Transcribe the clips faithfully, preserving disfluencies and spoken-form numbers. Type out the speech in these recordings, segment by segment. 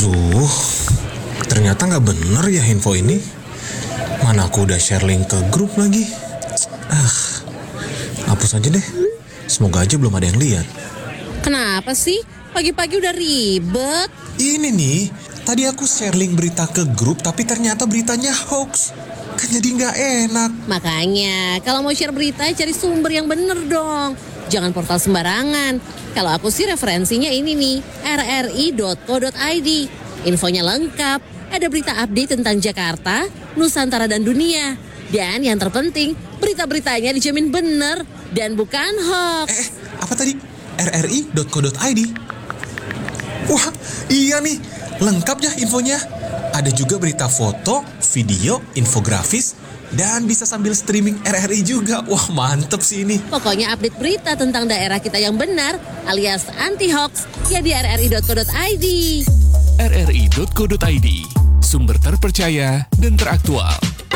Aduh, ternyata nggak bener ya info ini. Mana aku udah share link ke grup lagi. Ah, hapus aja deh. Semoga aja belum ada yang lihat. Kenapa sih? Pagi-pagi udah ribet. Ini nih, tadi aku share link berita ke grup tapi ternyata beritanya hoax. Kan jadi nggak enak. Makanya, kalau mau share berita cari sumber yang bener dong. Jangan portal sembarangan. Kalau aku sih referensinya ini nih, r r i dot co dot i d. Infonya lengkap, ada berita update tentang Jakarta, Nusantara dan dunia. Dan yang terpenting, berita-beritanya dijamin bener dan bukan hoax. Eh, apa tadi? r r i dot co dot i d. Wah, iya nih, lengkap ya infonya. Ada juga berita foto, video, infografis, dan bisa sambil streaming R R I juga. Wah, mantep sih ini. Pokoknya update berita tentang daerah kita yang benar alias anti-hoax ya di r r i dot co dot i d. r r i dot co dot i d, sumber terpercaya dan teraktual.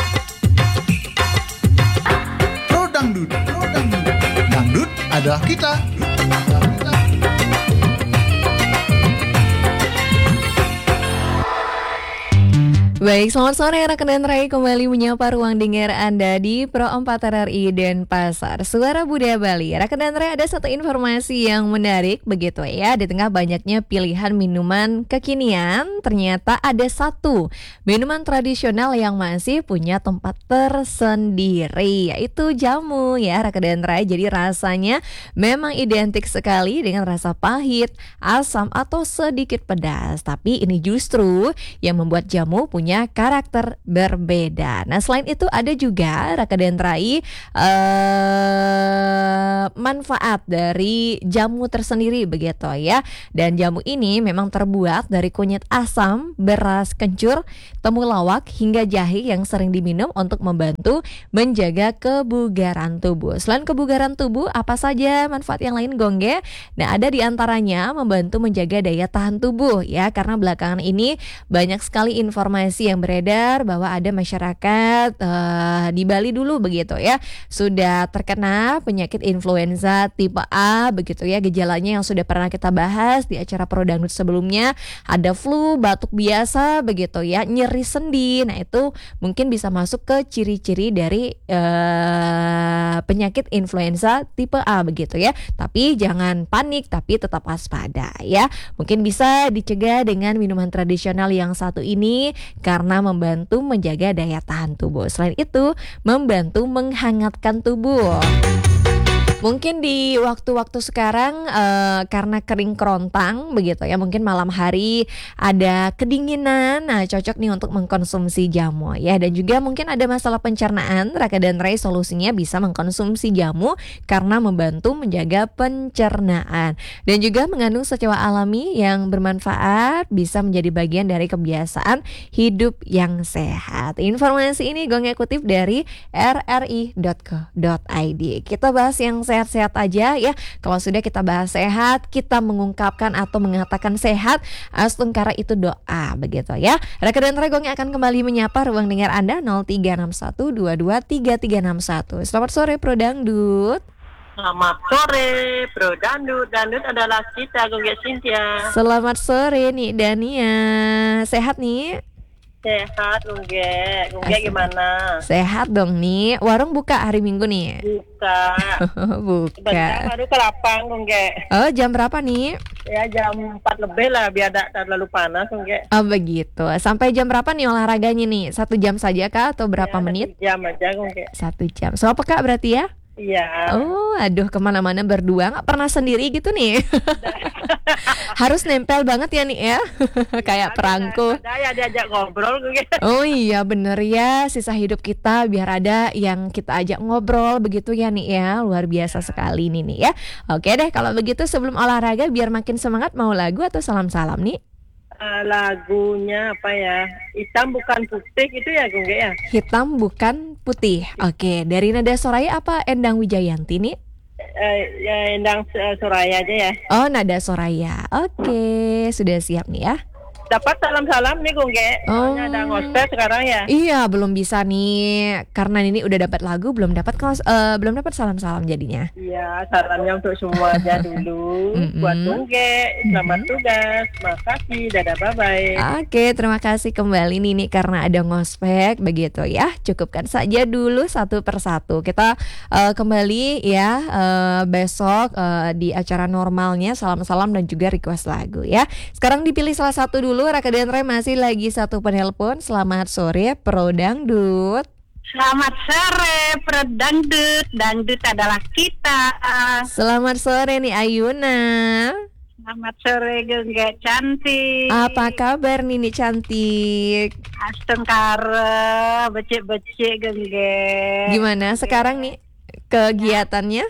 Pro Dangdut, Pro Dangdut. Dangdut adalah kita. Baik, selamat sore rekan Rai, kembali menyapa ruang dengar Anda di Pro empat R R I dan Pasar Suara Budaya Bali. Rekan Rai, ada satu informasi yang menarik begitu ya. Di tengah banyaknya pilihan minuman kekinian, ternyata ada satu minuman tradisional yang masih punya tempat tersendiri, yaitu jamu ya rekan Rai. Jadi rasanya memang identik sekali dengan rasa pahit, asam atau sedikit pedas. Tapi ini justru yang membuat jamu punya karakter berbeda. Nah, selain itu ada juga rekan Rai uh, manfaat dari jamu tersendiri begitu ya. Dan jamu ini memang terbuat dari kunyit asam, beras kencur, temulawak hingga jahe yang sering diminum untuk membantu menjaga kebugaran tubuh. Selain kebugaran tubuh, apa saja manfaat yang lain Gongge? Nah, ada di antaranya membantu menjaga daya tahan tubuh ya, karena belakangan ini banyak sekali informasi yang beredar bahwa ada masyarakat uh, di Bali dulu begitu ya sudah terkena penyakit influenza tipe A begitu ya, gejalanya yang sudah pernah kita bahas di acara Pro Dangdut sebelumnya. Ada flu, batuk biasa begitu ya, nyeri sendi. Nah, itu mungkin bisa masuk ke ciri-ciri dari uh, penyakit influenza tipe A begitu ya. Tapi jangan panik, tapi tetap waspada ya. Mungkin bisa dicegah dengan minuman tradisional yang satu ini karena membantu menjaga daya tahan tubuh. Selain itu, membantu menghangatkan tubuh. Mungkin di waktu-waktu sekarang uh, karena kering kerontang begitu ya, mungkin malam hari ada kedinginan, nah cocok nih untuk mengkonsumsi jamu ya. Dan juga mungkin ada masalah pencernaan, Raka dan Ray solusinya bisa mengkonsumsi jamu karena membantu menjaga pencernaan. Dan juga mengandung senyawa alami yang bermanfaat, bisa menjadi bagian dari kebiasaan hidup yang sehat. Informasi ini Gongnya kutip dari r r i dot co dot i d. Kita bahas yang sehat-sehat aja ya. Kalau sudah kita bahas sehat, kita mengungkapkan atau mengatakan sehat, astungkara itu doa begitu ya. Rekan dan Regong akan kembali menyapa ruang dengar Anda nol tiga enam satu dua dua tiga tiga enam satu. Selamat sore Pro Dangdut. Selamat sore Pro Dangdut. Dangdut adalah kita, Gongge Cynthia. Selamat sore nih Dania. Sehat nih? Sehat, Gongge. Gongge gimana? Sehat dong nih. Warung buka hari Minggu nih? Buka. Buka. Sebentar baru ke lapang, Gongge. Oh, jam berapa nih? Ya jam empat lebih lah, biar tak terlalu panas, Gongge. Oh begitu. Sampai jam berapa nih olahraganya nih? Satu jam saja kah atau berapa ya, menit? Satu jam aja, Gongge. Satu jam. So apa Kak berarti ya? Iya. Oh, aduh kemana-mana berdua, nggak pernah sendiri gitu nih. Harus nempel banget ya nih ya, kayak Ada, perangko. Ada ya diajak ngobrol, Gongge. Oh iya bener ya, sisa hidup kita biar ada yang kita ajak ngobrol begitu ya nih ya. Luar biasa sekali nih nih ya. Oke deh, kalau begitu sebelum olahraga biar makin semangat, mau lagu atau salam-salam nih? Uh, lagunya apa ya? Hitam bukan putih itu ya, Gongge ya? Hitam bukan putih. Oke, dari Nada Soraya apa Endang Wijayanti nih? Uh, ya Endang uh, Soraya aja ya. Oh, Nada Soraya. Oke, sudah siap nih ya. dapat salam-salam nih Gongge. Oh. Soalnya ada ngospek sekarang ya. Iya, belum bisa nih karena ini udah dapat lagu, belum dapat kos, eh, belum dapat salam-salam jadinya. Iya, salamnya untuk semuanya dulu. Mm-mm. Buat Gongge, selamat tugas. Makasih, dadah bye-bye. Oke, terima kasih kembali Nini karena ada ngospek begitu ya. Cukupkan saja dulu satu persatu. Kita eh, kembali ya eh, besok eh, di acara normalnya salam-salam dan juga request lagu ya. Sekarang dipilih salah satu dulu. Raka dan Ray masih lagi satu penelpon. Selamat sore Pro Dangdut. Selamat sore, Pro Dangdut. Dangdut adalah kita. Selamat sore nih Ayuna. Selamat sore, Gongge cantik. Apa kabar Nini cantik? Astengkara, becek-becek, Gongge. Gimana sekarang nih kegiatannya?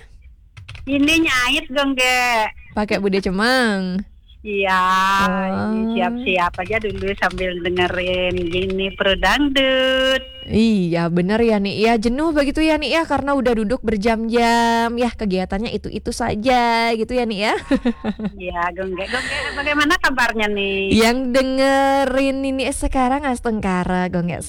Ini nyait, Gongge. Pakai Bude Cemang. Iya, Oh. ini siap-siap aja dulu sambil dengerin gini Pro Dangdut. Iya bener ya nih. Ya jenuh begitu ya nih ya karena udah duduk berjam-jam. Ya kegiatannya itu-itu saja gitu ya nih ya. Iya, Gongge. Gongge, bagaimana kabarnya nih? Yang dengerin ini sekarang Astengkara Gongge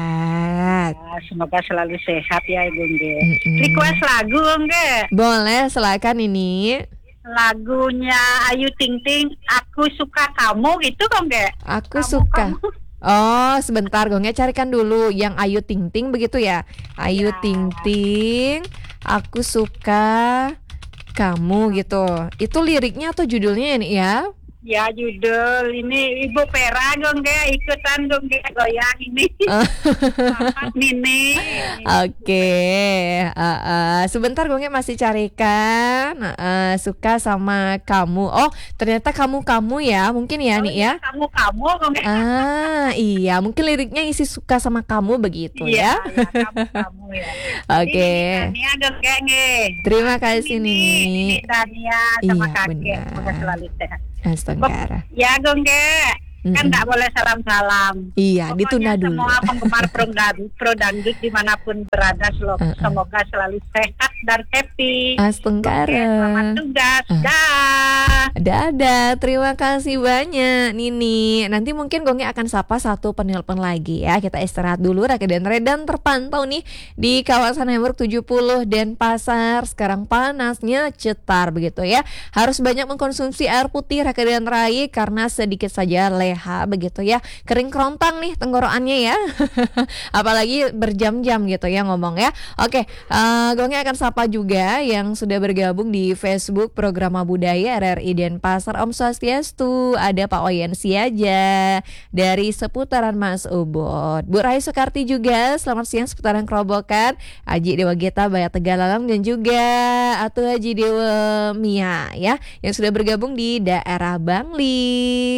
sehat. Ya, semoga selalu sehat ya, Gongge. Mm-mm. Request lagu, Gongge. Boleh silakan ini. Lagunya Ayu Ting Ting, Aku Suka Kamu gitu, Gongge. Aku Kamu, suka. kamu. Oh sebentar Gongge carikan dulu yang Ayu Ting Ting begitu ya. Ayu Ya. Ting Ting, aku suka kamu gitu. Itu liriknya atau judulnya ya nih ya? Ya, judul ini Ibu Pera, Gongge, ikutan Gongge goyang ini. Selamat Nini. Oke, uh, uh, sebentar Gongge masih carikan uh, suka sama kamu. Oh, ternyata kamu-kamu ya, mungkin ya nih ya. Kamu kamu, Gongge. Ah, iya, mungkin liriknya isi suka sama kamu begitu Iya, ya. ya, kamu kamu ya. Oke, Ini Gongge nih. terima kasih Ini Nini. Dania sama Iya, kakek, benar. semoga selalu sehat. Astagfirullah. Ya, Gongge. Kan Mm-mm. nggak boleh salam-salam. Iya, ditunda Pokoknya dulu. semua penggemar pro dan- pro dangdut dimanapun berada, selo- Uh-uh. semoga selalu sehat dan happy. Astengkara. Oke, selamat tugas. Uh. Dah. Dadah, terima kasih banyak Nini. Nanti mungkin Gongge akan sapa satu penelpon lagi ya. Kita istirahat dulu. Raka dan Redan terpantau nih di kawasan Hamburg tujuh puluh Denpasar. Sekarang panasnya cetar begitu ya. Harus banyak mengkonsumsi air putih Raka dan Rai karena sedikit saja leha begitu ya. Kering kerontang nih tenggorokannya ya. Apalagi berjam-jam gitu ya ngomong ya. Oke, uh, Gongge akan sapa juga yang sudah bergabung di Facebook Programa Budaya R R I Denpasar. Om Swastiastu. Ada Pak Oyen Siaja dari seputaran Mas Ubud. Bu Rai Soekarti juga selamat siang seputaran Kerobokan. Aji Dewa Geta Bayat Tegalalang dan juga Atu Haji Dewa Mia ya yang sudah bergabung di daerah Bangli.